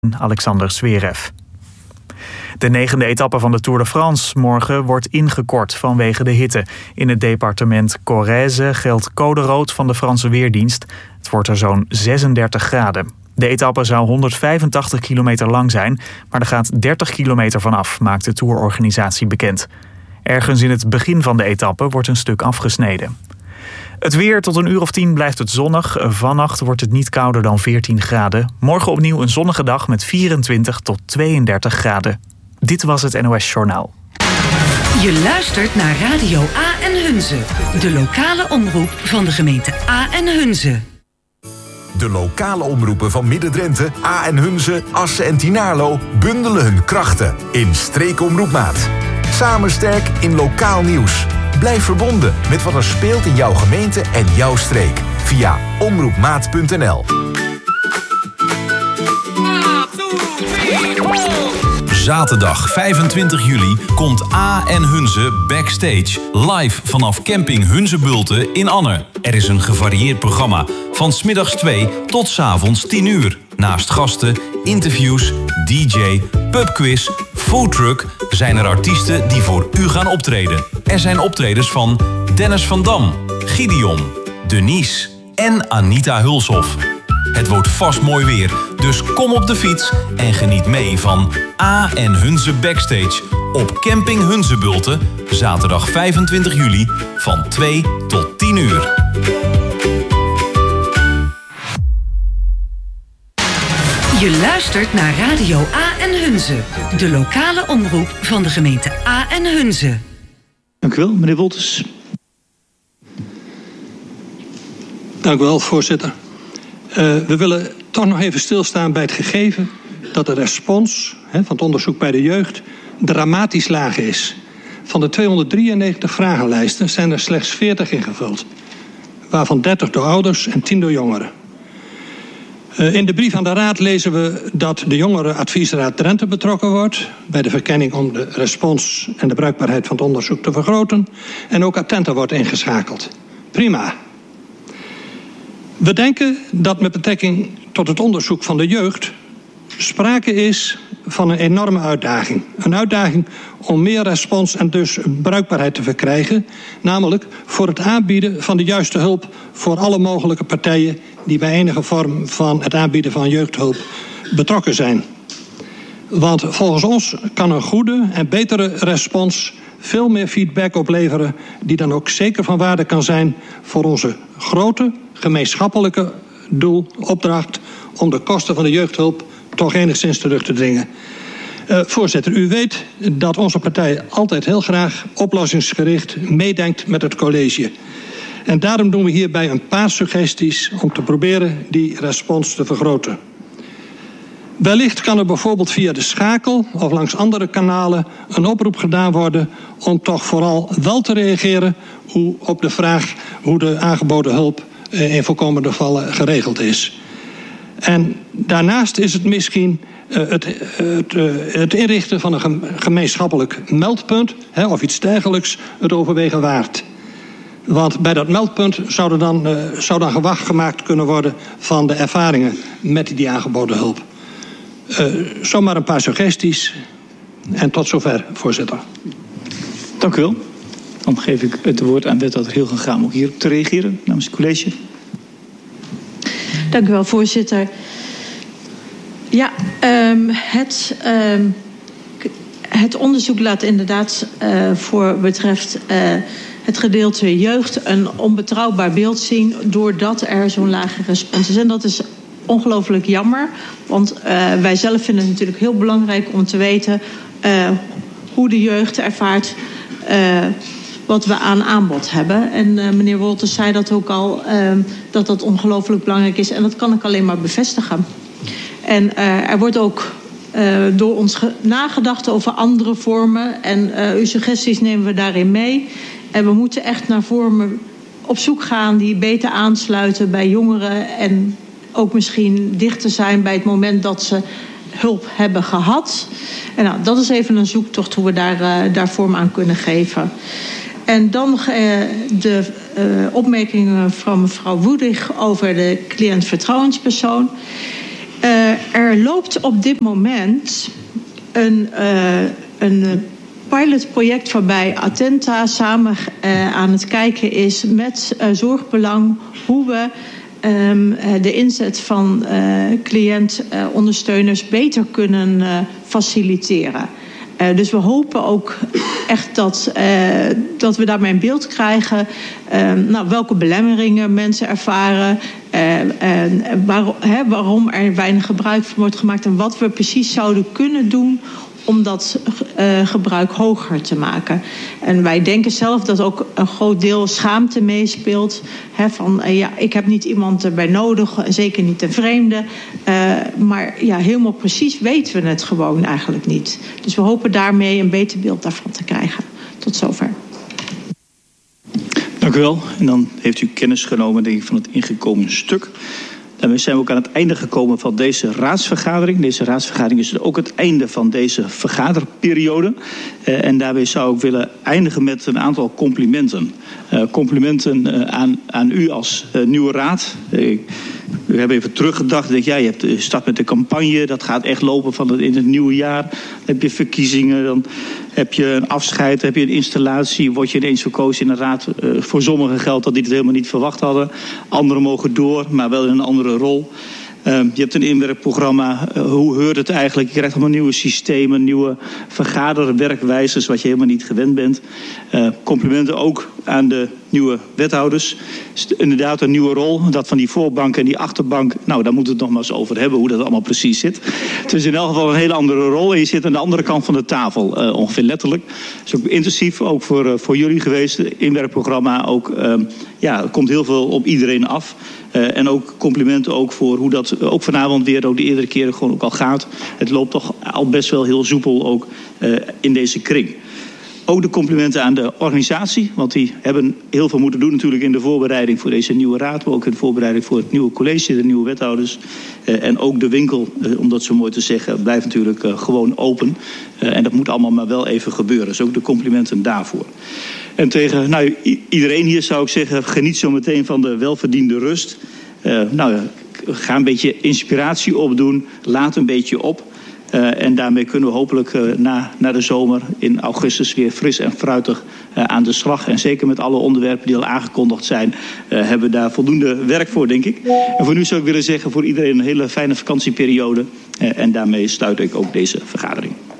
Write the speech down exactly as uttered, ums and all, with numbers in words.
Alexander Zverev. De negende etappe van de Tour de France morgen wordt ingekort vanwege de hitte. In het departement Corrèze geldt code rood van de Franse Weerdienst. Het wordt er zo'n zesendertig graden. De etappe zou honderdvijfentachtig kilometer lang zijn, maar er gaat dertig kilometer vanaf, maakt de tourorganisatie bekend. Ergens in het begin van de etappe wordt een stuk afgesneden. Het weer, tot een uur of tien blijft het zonnig. Vannacht wordt het niet kouder dan veertien graden. Morgen opnieuw een zonnige dag met vierentwintig tot tweeëndertig graden. Dit was het N O S Journaal. Je luistert naar Radio A en Hunze. De lokale omroep van de gemeente A en Hunze. De lokale omroepen van Midden-Drenthe, A en Hunze, Assen en Tynaarlo bundelen hun krachten in Streekomroepmaat. Samen sterk in lokaal nieuws. Blijf verbonden met wat er speelt in jouw gemeente en jouw streek via omroepmaat punt n l. Zaterdag vijfentwintig juli komt A en Hunze backstage live vanaf camping Hunzebulten in Anne. Er is een gevarieerd programma van 's middags twee tot 's avonds tien uur. Naast gasten, interviews, D J, pubquiz, foodtruck zijn er artiesten die voor u gaan optreden. Er zijn optredens van Dennis van Dam, Gideon, Denise en Anita Hulshoff. Het wordt vast mooi weer, dus kom op de fiets en geniet mee van A en Hunze Backstage op camping Hunzebulten, zaterdag vijfentwintig juli van twee tot tien uur. Je luistert naar Radio A en Hunze, de lokale omroep van de gemeente A en Hunze. Dank u wel, meneer Wolters. Dank u wel, voorzitter. Uh, we willen toch nog even stilstaan bij het gegeven dat de respons hè, van het onderzoek bij de jeugd dramatisch laag is. Van de tweehonderddrieënnegentig vragenlijsten zijn er slechts veertig ingevuld, waarvan dertig door ouders en tien door jongeren. Uh, in de brief aan de Raad lezen we dat de Jongerenadviesraad Drenthe betrokken wordt bij de verkenning om de respons en de bruikbaarheid van het onderzoek te vergroten en ook Attenta wordt ingeschakeld. Prima. We denken dat met betrekking tot het onderzoek van de jeugd sprake is van een enorme uitdaging. Een uitdaging om meer respons en dus bruikbaarheid te verkrijgen. Namelijk voor het aanbieden van de juiste hulp voor alle mogelijke partijen die bij enige vorm van het aanbieden van jeugdhulp betrokken zijn. Want volgens ons kan een goede en betere respons veel meer feedback opleveren die dan ook zeker van waarde kan zijn voor onze grote gemeenschappelijke doel, opdracht om de kosten van de jeugdhulp toch enigszins terug te dringen. Uh, voorzitter, u weet dat onze partij altijd heel graag oplossingsgericht meedenkt met het college. En daarom doen we hierbij een paar suggesties om te proberen die respons te vergroten. Wellicht kan er bijvoorbeeld via de schakel of langs andere kanalen een oproep gedaan worden om toch vooral wel te reageren hoe op de vraag hoe de aangeboden hulp in voorkomende gevallen geregeld is. En daarnaast is het misschien uh, het, uh, het, uh, het inrichten van een gemeenschappelijk meldpunt hè, of iets dergelijks het overwegen waard. Want bij dat meldpunt zou er dan, uh, zou dan gewacht gemaakt kunnen worden van de ervaringen met die aangeboden hulp. Uh, zomaar een paar suggesties. En tot zover, voorzitter. Dank u wel. Dan geef ik het woord aan wethouder Hilgen Graan om hierop te reageren namens het college. Dank u wel, voorzitter. Ja, um, het, um, het onderzoek laat inderdaad uh, voor betreft uh, het gedeelte jeugd een onbetrouwbaar beeld zien doordat er zo'n lage respons is. En dat is ongelooflijk jammer, want uh, wij zelf vinden het natuurlijk heel belangrijk om te weten uh, hoe de jeugd ervaart uh, wat we aan aanbod hebben. En uh, meneer Wolters zei dat ook al, uh, dat dat ongelooflijk belangrijk is. En dat kan ik alleen maar bevestigen. En uh, er wordt ook uh, door ons ge- nagedacht over andere vormen. En uh, uw suggesties nemen we daarin mee. En we moeten echt naar vormen op zoek gaan die beter aansluiten bij jongeren. En ook misschien dichter zijn bij het moment dat ze hulp hebben gehad. En nou, dat is even een zoektocht hoe we daar, uh, daar vorm aan kunnen geven. En dan uh, de uh, opmerkingen van mevrouw Woedig over de cliëntvertrouwenspersoon. Uh, er loopt op dit moment een, uh, een pilotproject waarbij Attenta samen uh, aan het kijken is met uh, Zorgbelang hoe we um, de inzet van uh, cliëntondersteuners uh, beter kunnen uh, faciliteren. Uh, dus we hopen ook echt dat, uh, dat we daarmee een beeld krijgen uh, nou, welke belemmeringen mensen ervaren, uh, en waar, hè, waarom er weinig gebruik van wordt gemaakt en wat we precies zouden kunnen doen om dat uh, gebruik hoger te maken. En wij denken zelf dat ook een groot deel schaamte meespeelt. Hè, van, uh, ja, ik heb niet iemand erbij nodig, zeker niet een vreemde. Uh, maar ja, helemaal precies weten we het gewoon eigenlijk niet. Dus we hopen daarmee een beter beeld daarvan te krijgen. Tot zover. Dank u wel. En dan heeft u kennis genomen, denk ik, van het ingekomen stuk. Daarmee zijn we ook aan het einde gekomen van deze raadsvergadering. Deze raadsvergadering is ook het einde van deze vergaderperiode. Uh, en daarbij zou ik willen eindigen met een aantal complimenten. Uh, complimenten uh, aan, aan u als uh, nieuwe raad. Uh, we hebben even teruggedacht. Ik denk, ja, je hebt de start met de campagne. Dat gaat echt lopen van het, in het nieuwe jaar. Dan heb je verkiezingen. Dan heb je een afscheid. Dan heb je een installatie. Word je ineens verkozen in een raad. Uh, voor sommigen geldt dat die het helemaal niet verwacht hadden. Anderen mogen door, maar wel in een andere rol. Uh, je hebt een inwerkprogramma. Uh, hoe heurt het eigenlijk? Je krijgt allemaal nieuwe systemen, nieuwe vergaderwerkwijzes, wat je helemaal niet gewend bent. Uh, complimenten ook aan de nieuwe wethouders. Is inderdaad een nieuwe rol. Dat van die voorbank en die achterbank, nou, daar moeten we het nog maar eens over hebben, hoe dat allemaal precies zit. Het is in elk geval een hele andere rol. En je zit aan de andere kant van de tafel, uh, ongeveer letterlijk. Het is ook intensief, ook voor, uh, voor jullie geweest. Het inwerkprogramma ook, uh, ja, er komt heel veel op iedereen af. Uh, en ook complimenten ook voor hoe dat uh, ook vanavond weer, ook de eerdere keren gewoon ook al gaat. Het loopt toch al best wel heel soepel ook uh, in deze kring. Ook de complimenten aan de organisatie, want die hebben heel veel moeten doen natuurlijk in de voorbereiding voor deze nieuwe raad, maar ook in de voorbereiding voor het nieuwe college, de nieuwe wethouders. Uh, en ook de winkel, uh, om dat zo mooi te zeggen, blijft natuurlijk uh, gewoon open. Uh, en dat moet allemaal maar wel even gebeuren. Dus ook de complimenten daarvoor. En tegen nou, iedereen hier zou ik zeggen, geniet zo meteen van de welverdiende rust. Uh, nou, ga een beetje inspiratie opdoen, laat een beetje op. Uh, en daarmee kunnen we hopelijk uh, na, na de zomer in augustus weer fris en fruitig uh, aan de slag. En zeker met alle onderwerpen die al aangekondigd zijn, uh, hebben we daar voldoende werk voor, denk ik. En voor nu zou ik willen zeggen voor iedereen een hele fijne vakantieperiode. Uh, en daarmee sluit ik ook deze vergadering.